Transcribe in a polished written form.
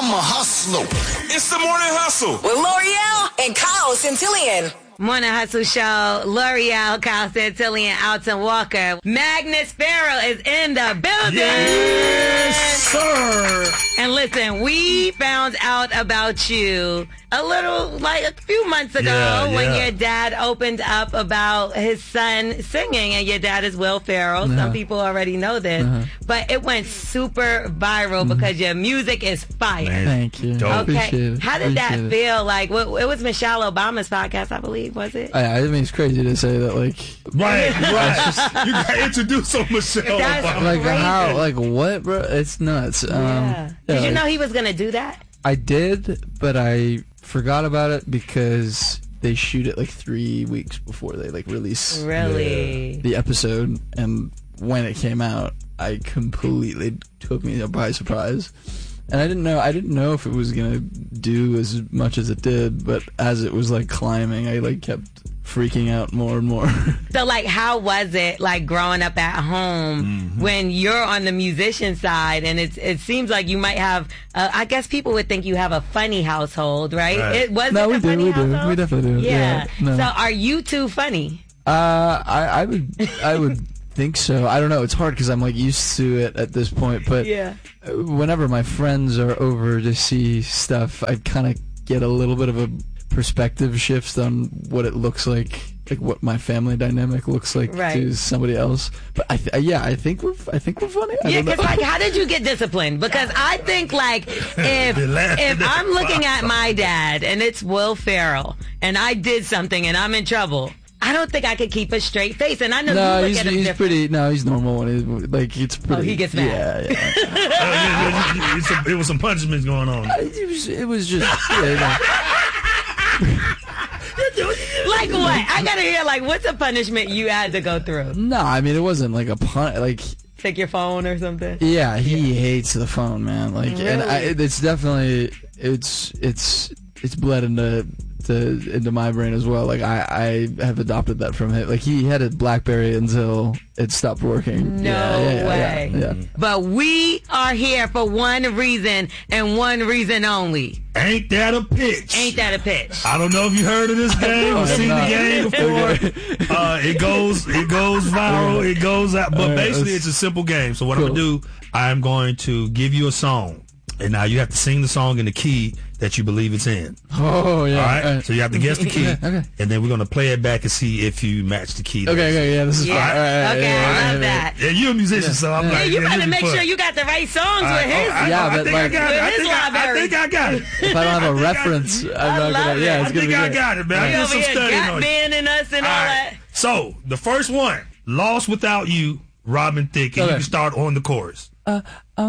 I'm a hustler. It's the Morning Hustle with L'Oreal and Kyle Centillion. Morning Hustle Show. L'Oreal, Kyle Centillion, Alton Walker. Magnus Farrell is in the building. Yes, sir. And listen, we found out about you a few months ago when your dad opened up about his son singing, and your dad is Will Ferrell. Some people already know this, but it went super viral because your music is fire. Man, thank you. Dope. Okay, how did that feel? Like, it was Michelle Obama's podcast, I believe, was it? I mean, it's crazy to say that, like, Right. You got introduced on Michelle Obama. like crazy. how, like what, bro? It's nuts. Did you know he was gonna do that? I did, but I forgot about it because they shoot it like 3 weeks before they like release the episode, and when it came out, I completely took me by surprise. And I didn't know if it was gonna do as much as it did, but as it was like climbing, I like kept freaking out more and more. So, like, how was it, like, growing up at home when you're on the musician side, and it seems like you might have, I guess people would think you have a funny household, right? It wasn't No, we a do, funny we household? do. We definitely do. Yeah. No. So, are you too funny? I would think so. I don't know. It's hard because I'm like used to it at this point. But whenever my friends are over to see stuff, I kind of get a little bit of a perspective shift on what it looks like what my family dynamic looks like to somebody else. But I think we're funny. Yeah, because like, how did you get disciplined? Because I think like if I'm looking at my dad and it's Will Ferrell and I did something and I'm in trouble, I don't think I could keep a straight face. And I know you look at him different. He's normal when he's like, it's pretty. Oh, he gets mad. Yeah. It was some punishments going on. It was just. Like what? I gotta hear, like, what's a punishment you had to go through? No, I mean, it wasn't like a like. Take your phone or something? Yeah, he hates the phone, man. Like, really? And it's definitely it's bled into my brain as well. Like, I have adopted that from him. Like, he had a BlackBerry until it stopped working. No way. Yeah. But we are here for one reason and one reason only. Ain't that a pitch? Ain't that a pitch? I don't know if you heard of this game or seen the game before. It goes viral. It goes out. But basically, it's a simple game. So what I'm going to do, I'm going to give you a song. And now you have to sing the song in the key that you believe it's in. Oh, yeah. All right? So you have to guess the key. Okay. And then we're going to play it back and see if you match the key. Okay, yeah, this is fine. I love that. Yeah, you're a musician, so I'm like, you better it'll be make fun. sure you got the right songs with his. I think I got it. I think I got it. If I don't have a reference, I'm not gonna. Yeah, it's gonna be I good. got it, man. I We did over some here studying got on it. Ben and us and all that. So the first one, "Lost Without You," Robin Thicke, and you can start on the chorus.